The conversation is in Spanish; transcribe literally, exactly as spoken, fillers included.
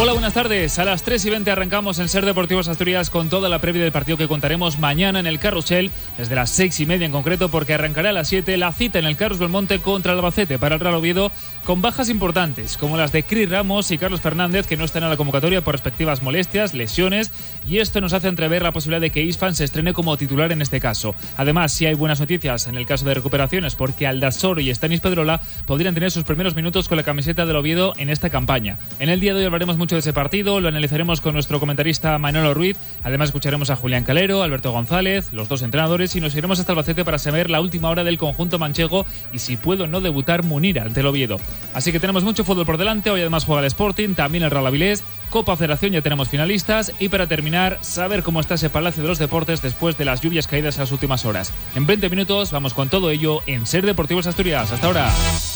Hola, buenas tardes. A las tres y veinte arrancamos en Ser Deportivos Asturias con toda la previa del partido que contaremos mañana en el Carrusel, desde las seis y media en concreto, porque arrancará a las siete la cita en el Carlos Belmonte contra el Albacete para el Real Oviedo, con bajas importantes como las de Cris Ramos y Carlos Fernández, que no están en la convocatoria por respectivas molestias, lesiones, y esto nos hace entrever la posibilidad de que Isfan se estrene como titular en este caso. Además, sí hay buenas noticias en el caso de recuperaciones, porque Aldasoro y Stanis Pedrola podrían tener sus primeros minutos con la camiseta del Oviedo en esta campaña. En el día de hoy hablaremos mucho de ese partido, lo analizaremos con nuestro comentarista Manolo Ruiz, además escucharemos a Julián Calero, Alberto González, los dos entrenadores, y nos iremos hasta Albacete para saber la última hora del conjunto manchego y si puede o no debutar Munira ante el Oviedo. Así que tenemos mucho fútbol por delante. Hoy además juega el Sporting, también el Real Avilés, Copa Federación ya tenemos finalistas, y para terminar, saber cómo está ese Palacio de los Deportes después de las lluvias caídas en las últimas horas. En veinte minutos vamos con todo ello en Ser Deportivos Asturias. Hasta ahora.